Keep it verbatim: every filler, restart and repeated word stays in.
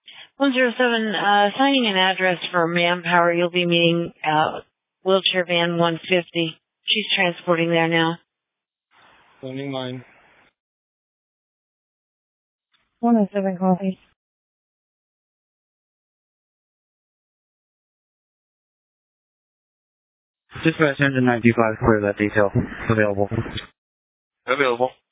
one zero seven, uh, signing an address for Manpower. You'll be meeting, uh, wheelchair van one fifty. She's transporting there now. Sending mine. one oh seven, copy. Dispatch engine ninety-five, clear that detail. Available. Available.